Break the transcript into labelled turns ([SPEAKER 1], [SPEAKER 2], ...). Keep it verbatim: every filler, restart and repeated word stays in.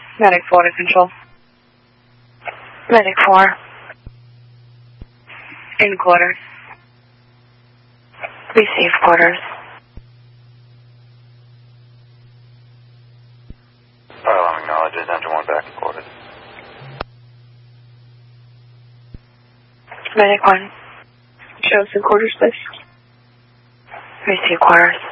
[SPEAKER 1] Medic four to control.
[SPEAKER 2] Medic four.
[SPEAKER 1] In quarters.
[SPEAKER 2] Receive quarters.
[SPEAKER 3] Alarm acknowledges. Engine one back in quarters.
[SPEAKER 2] Medic one.
[SPEAKER 1] Show us in quarters, please.
[SPEAKER 2] Receive quarters.